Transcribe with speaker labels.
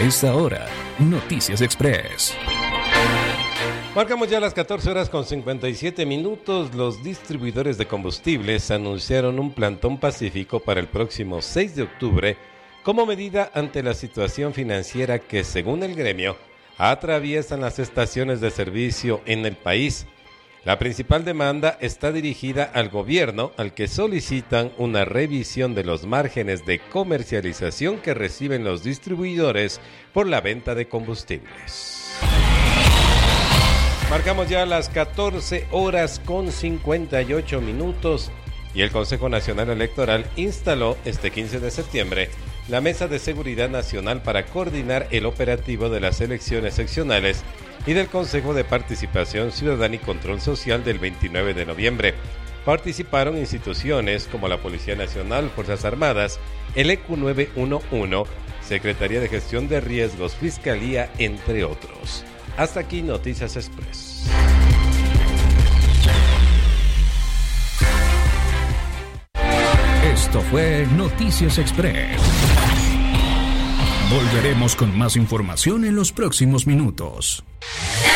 Speaker 1: esta hora, Noticias Express.
Speaker 2: Marcamos ya las 14 horas con 57 minutos. Los distribuidores de combustibles anunciaron un plantón pacífico para el próximo 6 de octubre como medida ante la situación financiera que, según el gremio, atraviesan las estaciones de servicio en el país. La principal demanda está dirigida al gobierno, al que solicitan una revisión de los márgenes de comercialización que reciben los distribuidores por la venta de combustibles. Marcamos ya las 14 horas con 58 minutos y el Consejo Nacional Electoral instaló este 15 de septiembre la Mesa de Seguridad Nacional para coordinar el operativo de las elecciones seccionales y del Consejo de Participación Ciudadana y Control Social del 29 de noviembre. Participaron instituciones como la Policía Nacional, Fuerzas Armadas, el ECU 911, Secretaría de Gestión de Riesgos, Fiscalía, entre otros. Hasta aquí Noticias Express.
Speaker 1: Esto fue Noticias Express. Volveremos con más información en los próximos minutos.